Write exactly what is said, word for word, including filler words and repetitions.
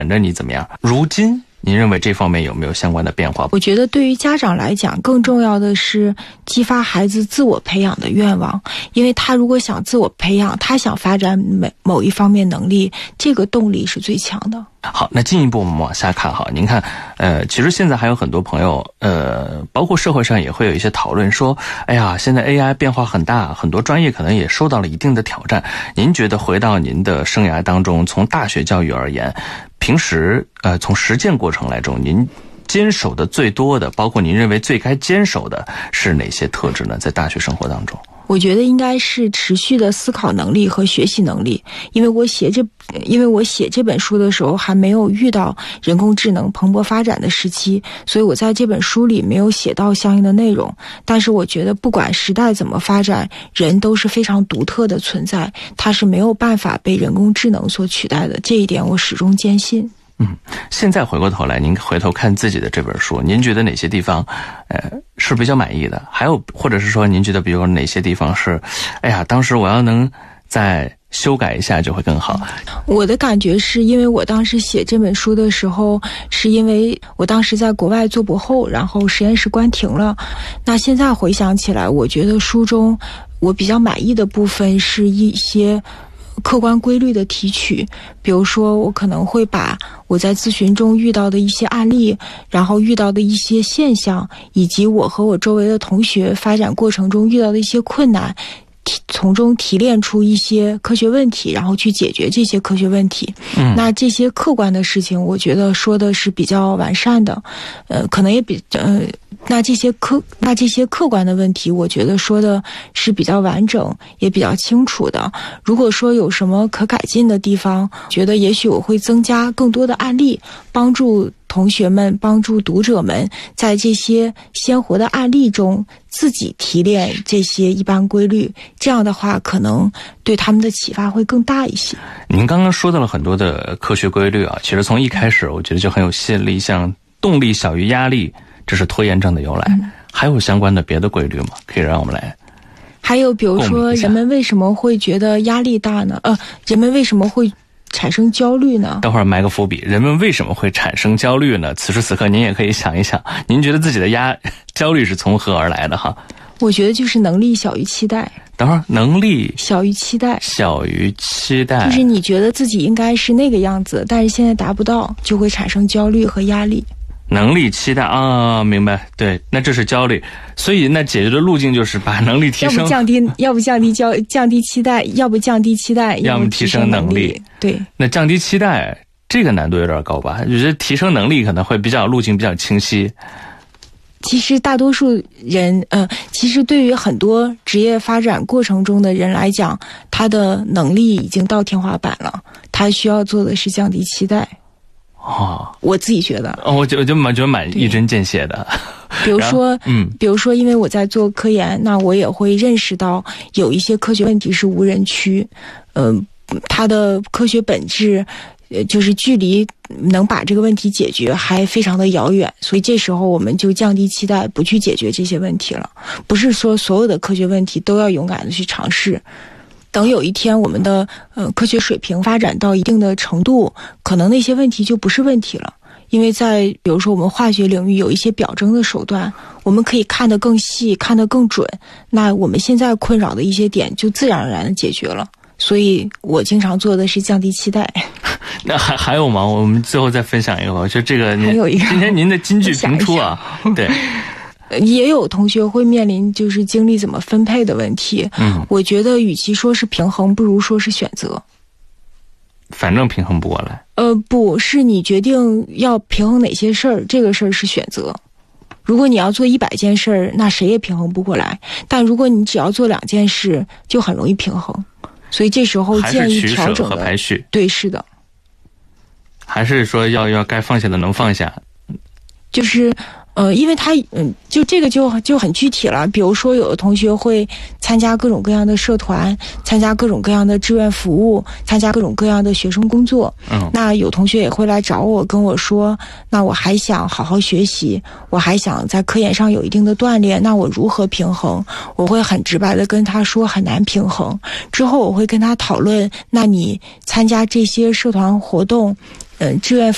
着你怎么样？如今您认为这方面有没有相关的变化？ 我觉得对于家长来讲，更重要的是激发孩子自我培养的愿望，因为他如果想自我培养，他想发展某某一方面能力，这个动力是最强的。 好，那进一步我们往下看哈，您看，呃，其实现在还有很多朋友，呃，包括社会上也会有一些讨论说，哎呀，现在 A I 变化很大，很多专业可能也受到了一定的挑战。您觉得回到您的生涯当中，从大学教育而言，平时呃从实践过程来中，您坚守的最多的，包括您认为最该坚守的是哪些特质呢？在大学生活当中？ 我觉得应该是持续的思考能力和学习能力，因为我写这，因为我写这本书的时候还没有遇到人工智能蓬勃发展的时期，所以我在这本书里没有写到相应的内容。但是我觉得不管时代怎么发展，人都是非常独特的存在，它是没有办法被人工智能所取代的，这一点我始终坚信。 嗯，现在回过头来，您回头看自己的这本书，您觉得哪些地方，呃，是比较满意的？还有，或者是说，您觉得，比如哪些地方是，哎呀，当时我要能再修改一下就会更好？ 我的感觉是因为我当时写这本书的时候，是因为我当时在国外做博后，然后实验室关停了。那现在回想起来，我觉得书中我比较满意的部分是一些客观规律的提取，比如说我可能会把我在咨询中遇到的一些案例，然后遇到的一些现象，以及我和我周围的同学发展过程中遇到的一些困难，从中提炼出一些科学问题，然后去解决这些科学问题。嗯，那这些客观的事情，我觉得说的是比较完善的，呃，可能也比呃。那这些客那这些客观的问题，我觉得说的是比较完整，也比较清楚的。如果说有什么可改进的地方，觉得也许我会增加更多的案例，帮助同学们、帮助读者们在这些鲜活的案例中自己提炼这些一般规律，这样的话可能对他们的启发会更大一些。 您刚刚说到了很多的科学规律啊，其实从一开始我觉得就很有吸引力，像动力小于压力，这是拖延症的由来。嗯，还有相关的别的规律吗？可以让我们来。 还有比如说，人们为什么会觉得压力大呢？呃，人们为什么会产生焦虑呢？ 等会儿埋个伏笔，人们为什么会产生焦虑呢？此时此刻您也可以想一想，您觉得自己的压焦虑是从何而来的哈？ 我觉得就是能力小于期待。 等会儿，能力小于期待， 小于期待， 就是你觉得自己应该是那个样子，但是现在达不到，就会产生焦虑和压力。 能力期待啊，明白，对，那这是焦虑，所以那解决的路径就是把能力提升， 要不降低，要不降低焦，降低期待，要不降低期待， 要么提升能力。 对， 那降低期待这个难度有点高吧？我觉得提升能力可能会比较路径比较清晰。 其实大多数人，呃，其实对于很多职业发展过程中的人来讲，他的能力已经到天花板了，他需要做的是降低期待。 哦， 我自己觉得， 哦，我就我就蛮觉得蛮一针见血的。 比如说，嗯，比如说，因为我在做科研，那我也会认识到有一些科学问题是无人区，嗯、呃，它的科学本质，呃，就是距离能把这个问题解决还非常的遥远，所以这时候我们就降低期待，不去解决这些问题了。不是说所有的科学问题都要勇敢的去尝试。等有一天我们的呃科学水平发展到一定的程度，可能那些问题就不是问题了。因为在比如说我们化学领域有一些表征的手段，我们可以看得更细，看得更准，那我们现在困扰的一些点就自然而然的解决了。所以我经常做的是降低期待。 那还还有吗？我们最后再分享一个吧。我觉得这个还有一个， 今天您的金句频出啊，对。 也有同学会面临就是精力怎么分配的问题。嗯，我觉得与其说是平衡，不如说是选择。 反正平衡不过来。 呃，不是你决定要平衡哪些事儿，这个事儿是选择。如果你要做一百件事儿，那谁也平衡不过来。但如果你只要做两件事，就很容易平衡。所以这时候建议调整的还是取舍和排序。 对，是的。 还是说要要该放下的能放下。 就是。呃，因为他嗯，就这个就就很具体了。比如说，有的同学会参加各种各样的社团，参加各种各样的志愿服务，参加各种各样的学生工作。嗯，那有同学也会来找我，跟我说，那我还想好好学习，我还想在科研上有一定的锻炼，那我如何平衡？我会很直白的跟他说，很难平衡。之后我会跟他讨论，那你参加这些社团活动，嗯、呃，志愿